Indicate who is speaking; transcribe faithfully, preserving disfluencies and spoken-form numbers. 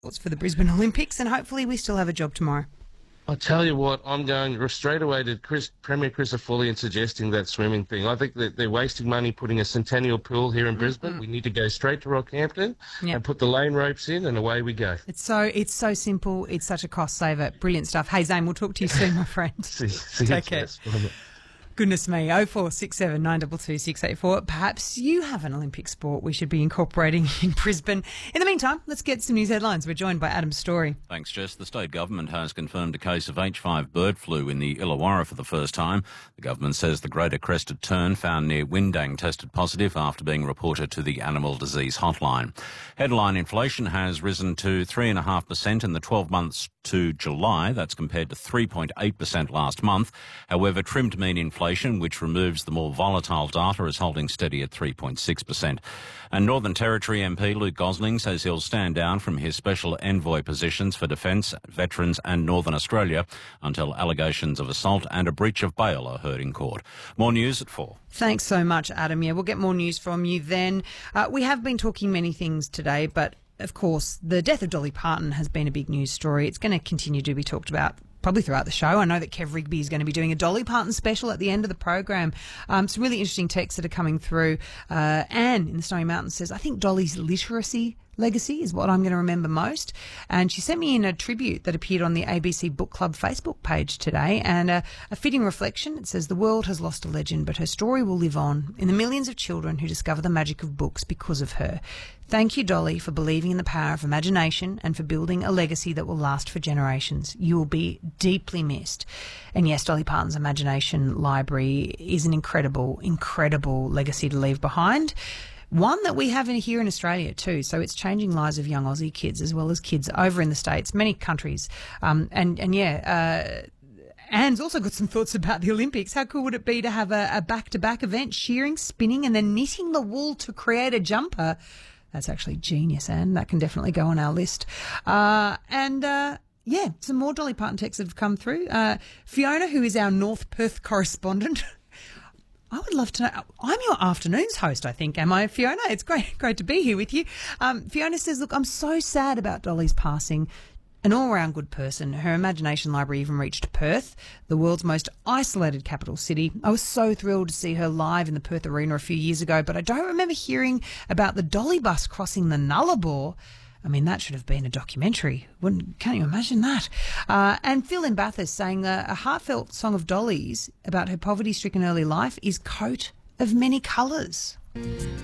Speaker 1: for the Brisbane Olympics, and hopefully we still have a job tomorrow.
Speaker 2: I tell you what, I'm going straight away to Chris, Premier Chris Foley and suggesting that swimming thing. I think that they're wasting money putting a centennial pool here in mm-hmm. Brisbane. We need to go straight to Rockhampton yep. and put the lane ropes in, and away we go.
Speaker 1: It's so it's so simple. It's such a cost saver. Brilliant stuff. Hey, Zane, we'll talk to you soon, my friend.
Speaker 2: see, see
Speaker 1: Take care. Goodness me, oh four six seven nine two two six eight four. Perhaps you have an Olympic sport we should be incorporating in Brisbane. In the meantime, let's get some news headlines. We're joined by Adam Story.
Speaker 3: Thanks, Jess. The state government has confirmed a case of H five bird flu in the Illawarra for the first time. The government says the greater crested tern found near Windang tested positive after being reported to the Animal Disease Hotline. Headline inflation has risen to three point five percent in the twelve months to July. That's compared to three point eight percent last month. However, trimmed mean inflation, which removes the more volatile data, is holding steady at three point six percent. And Northern Territory M P Luke Gosling says he'll stand down from his special envoy positions for defence, veterans and Northern Australia until allegations of assault and a breach of bail are heard in court. More news at four.
Speaker 1: Thanks so much, Adam. Yeah, we'll get more news from you then. Uh, we have been talking many things today, but of course, the death of Dolly Parton has been a big news story. It's going to continue to be talked about probably throughout the show. I know that Kev Rigby is going to be doing a Dolly Parton special at the end of the program. Um, some really interesting texts that are coming through. Uh, Anne in the Snowy Mountains says, I think Dolly's literacy legacy is what I'm going to remember most. And she sent me in a tribute that appeared on the A B C Book Club Facebook page today, and a, a fitting reflection. It says, the world has lost a legend, but her story will live on in the millions of children who discover the magic of books because of her. Thank you, Dolly, for believing in the power of imagination and for building a legacy that will last for generations. You will be deeply missed. And yes, Dolly Parton's Imagination Library is an incredible, incredible legacy to leave behind. One that we have in here in Australia too, so it's changing lives of young Aussie kids as well as kids over in the States, many countries. Um, and, and yeah, uh, Anne's also got some thoughts about the Olympics. How cool would it be to have a, a back-to-back event, shearing, spinning and then knitting the wool to create a jumper? That's actually genius, Anne. That can definitely go on our list. Uh, and... Uh, Yeah, some more Dolly Parton texts have come through. Uh, Fiona, who is our North Perth correspondent, I would love to know. I'm your afternoons host, I think, am I, Fiona? It's great, great to be here with you. Um, Fiona says, look, I'm so sad about Dolly's passing. An all-round good person. Her Imagination Library even reached Perth, the world's most isolated capital city. I was so thrilled to see her live in the Perth Arena a few years ago, but I don't remember hearing about the Dolly bus crossing the Nullarbor. I mean, that should have been a documentary. Wouldn't, can't you imagine that? Uh, and Phil in Bathurst saying uh, a heartfelt song of Dolly's about her poverty-stricken early life is Coat of Many Colours.